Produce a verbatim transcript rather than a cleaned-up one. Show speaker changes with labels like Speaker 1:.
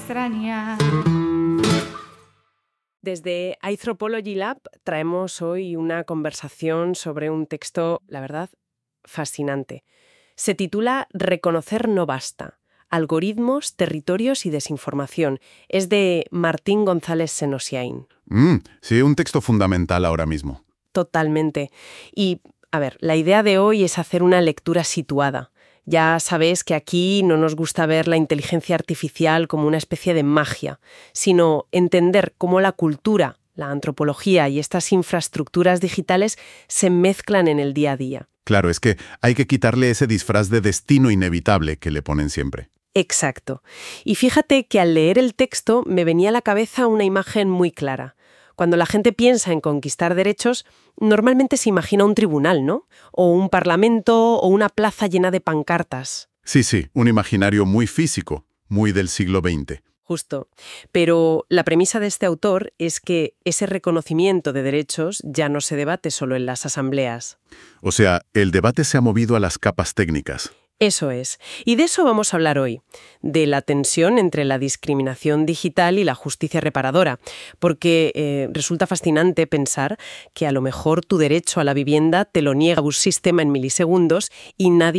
Speaker 1: extraña.
Speaker 2: Desde Anthropology Lab traemos hoy una conversación sobre un texto, la verdad, fascinante. Se titula Reconocer no basta. Algoritmos, territorios y desinformación. Es de Martín González Senosiain.
Speaker 3: Mm, sí, un texto fundamental ahora mismo.
Speaker 2: Totalmente. Y, a ver, la idea de hoy es hacer una lectura situada. Ya sabes que aquí no nos gusta ver la inteligencia artificial como una especie de magia, sino entender cómo la cultura, la antropología y estas infraestructuras digitales se mezclan en el día a día.
Speaker 3: Claro, es que hay que quitarle ese disfraz de destino inevitable que le ponen siempre.
Speaker 2: Exacto. Y fíjate que al leer el texto me venía a la cabeza una imagen muy clara. Cuando la gente piensa en conquistar derechos, normalmente se imagina un tribunal, ¿no? O un parlamento o una plaza llena de pancartas.
Speaker 3: Sí, sí, un imaginario muy físico, muy del siglo veinte.
Speaker 2: Justo. Pero la premisa de este autor es que ese reconocimiento de derechos ya no se debate solo en las asambleas.
Speaker 3: O sea, el debate se ha movido a las capas técnicas.
Speaker 2: Eso es. Y de eso vamos a hablar hoy, de la tensión entre la discriminación digital y la justicia reparadora, porque eh, resulta fascinante pensar que a lo mejor tu derecho a la vivienda te lo niega un sistema en milisegundos y nadie